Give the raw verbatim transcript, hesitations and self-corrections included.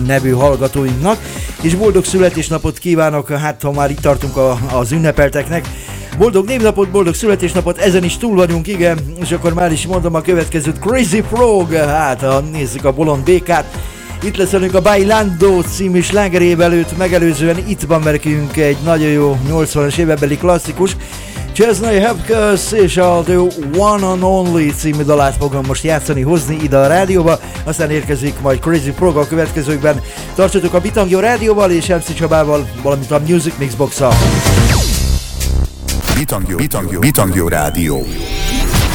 nevű hallgatóinknak, és boldog születésnapot kívánok, hát ha már itt tartunk a, az ünnepelteknek. Boldog névnapot, boldog születésnapot, ezen is túl vagyunk, igen, és akkor már is mondom a következőt, Crazy Frog, hát ha nézzük a bolond békát. Itt lesz velünk a Bailando című slágerével, őt megelőzően itt van nekünk egy nagyon jó nyolcvanas évekbeli klasszikus, Chesney Hopkins és a The One and Only című dalát fogom most játszani, hozni ide a rádióba, aztán érkezik majd Crazy Frog a következőkben. Tartsatok a Bitangyo rádióval és em cé Csabával, valamint a Music Mix Box-al. Bitangyo, Bitangyo, Bitangyo rádió.